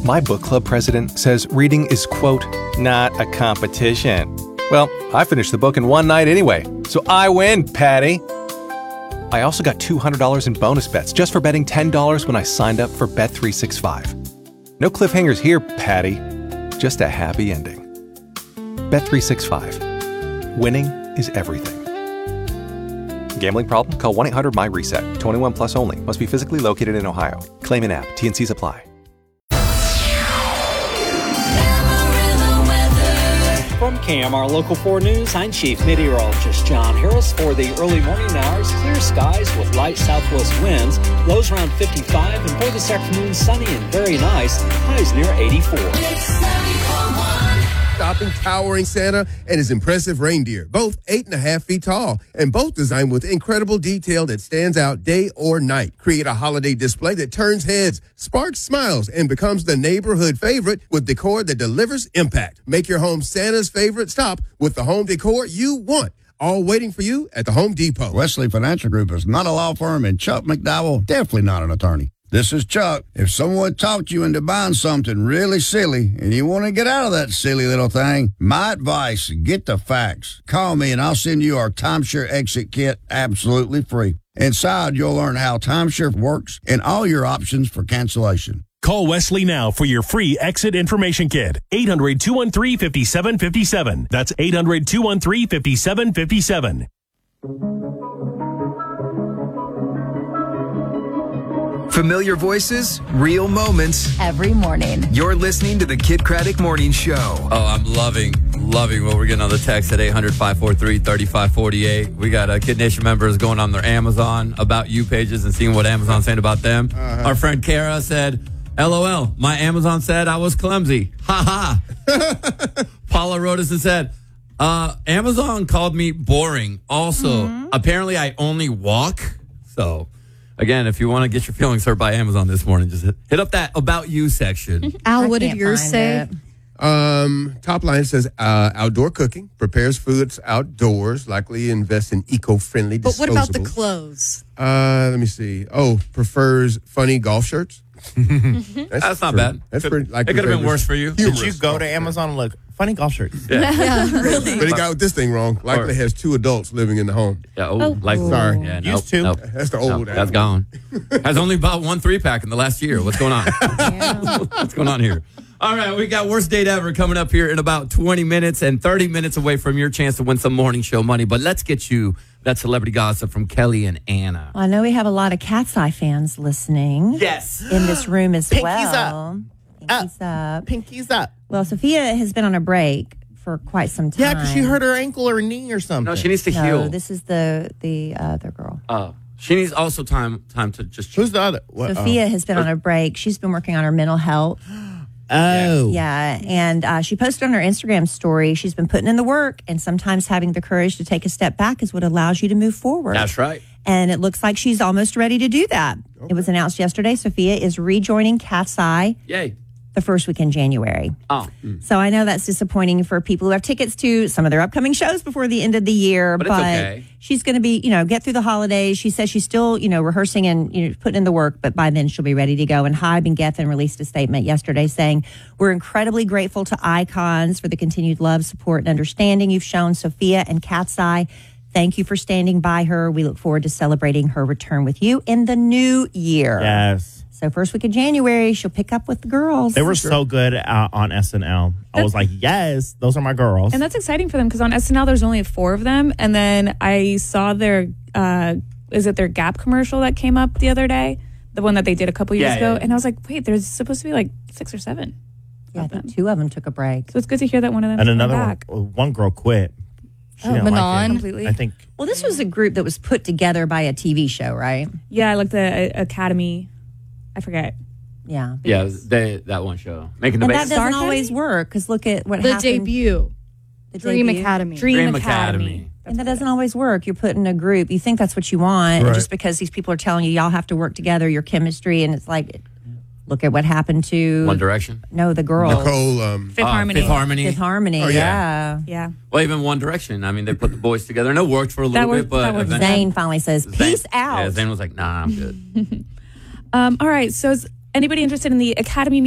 My book club president says reading is, quote, not a competition. Well, I finished the book in one night anyway, so I win, Patty. I also got $200 in bonus bets just for betting $10 when I signed up for Bet365. No cliffhangers here, Patty. Just a happy ending. Bet365. Winning is everything. Gambling problem? Call 1-800-MY-RESET. 21 plus only. Must be physically located in Ohio. Claim in app. T&Cs apply. From KMR Local 4 News, I'm Chief Meteorologist John Harris. For the early morning hours, clear skies with light southwest winds, lows around 55, and for this afternoon, sunny and very nice, highs near 84. Stopping towering Santa and his impressive reindeer, both 8.5 feet tall, and both designed with incredible detail that stands out day or night. Create a holiday display that turns heads, sparks smiles, and becomes the neighborhood favorite with decor that delivers impact. Make your home Santa's favorite stop with the home decor you want. All waiting for you at the Home Depot. Wesley Financial Group is not a law firm, and Chuck McDowell, definitely not an attorney. This is Chuck. If someone talked you into buying something really silly and you want to get out of that silly little thing, my advice, get the facts. Call me and I'll send you our timeshare exit kit absolutely free. Inside, you'll learn how timeshare works and all your options for cancellation. Call Wesley now for your free exit information kit. 800-213-5757. That's 800-213-5757. Familiar voices, real moments. Every morning. You're listening to the Kid Craddock Morning Show. Oh, I'm loving what we're getting on the text at 800-543-3548. We got Kid Nation members going on their Amazon About You pages and seeing what Amazon's saying about them. Our friend Kara said, LOL, my Amazon said I was clumsy. Ha ha. Paula wrote us and said, Amazon called me boring. Also, apparently I only walk. So... Again, if you want to get your feelings hurt by Amazon this morning, just hit up that About You section. Al, what did yours say? Top line says outdoor cooking, prepares foods outdoors, likely invests in eco-friendly disposables. But what about the clothes? Let me see. Oh, prefers funny golf shirts. That's not bad. That's pretty. Like, it could have been worse for you. Did you go to Amazon and look funny golf shirts? Yeah, really. But he got this thing wrong. Likely has 2 adults living in the home. Yeah, Sorry. Yeah, Used to. Nope. That's the old. That's gone. Has only bought 1 3-pack in the last year. What's going on? What's going on here? All right, we got Worst Date Ever coming up here in about 20 minutes and 30 minutes away from your chance to win some morning show money. But let's get you that celebrity gossip from Kelly and Anna. Well, I know we have a lot of Cat's Eye fans listening. Yes. In this room as Pinkies well. Pinkies up. Pinkies up. Well, Sophia has been on a break for quite some time. Yeah, because she hurt her ankle or knee or something. No, she needs to No, heal. this is the other girl. She needs also time to just... Who's the other? What? Sophia has been on a break. She's been working on her mental health. Oh. Yeah, and she posted on her Instagram story, she's been putting in the work, and sometimes having the courage to take a step back is what allows you to move forward. That's right. And it looks like she's almost ready to do that. Okay. It was announced yesterday, Sophia is rejoining Cat's Eye. Yay. The first week in January. Oh. So I know that's disappointing for people who have tickets to some of their upcoming shows before the end of the year. But it's okay. She's going to be, get through the holidays. She says she's still, rehearsing and, putting in the work, but by then she'll be ready to go. And Hybe and Geffen released a statement yesterday saying, we're incredibly grateful to Icons for the continued love, support, and understanding you've shown Sophia and Cat's Eye. Thank you for standing by her. We look forward to celebrating her return with you in the new year. Yes. So first week of January, she'll pick up with the girls. They were so good on SNL. I was like, yes, those are my girls. And that's exciting for them because on SNL, there's only 4 of them. And then I saw their, their Gap commercial that came up the other day? The one that they did a couple years ago. Yeah. And I was like, wait, there's supposed to be like 6 or 7. Yeah, I think 2 of them took a break. So it's good to hear that one of them and another back. one girl quit. She didn't Manon. like it. Completely. I think. Well, this was a group that was put together by a TV show, right? Yeah, like the Academy. I forget. Yeah. Yeah, that one show. Making the And Base. that doesn't always work because look at what happened. The debut. Dream Academy. Dream Academy. And that doesn't always work. You're put in a group. You think that's what you want. Right. And just because these people are telling you y'all have to work together, your chemistry, and it's like, look at what happened to... One Direction? No, the girl. Nicole... Fifth Harmony. Fifth Harmony. Fifth Harmony, Oh, yeah. Yeah. Well, even One Direction. I mean, they put the boys together, and it worked for a little bit, but eventually... Zayn finally says, peace out. Yeah, Zayn was like, nah, I'm good. All right, so is anybody interested in the Academy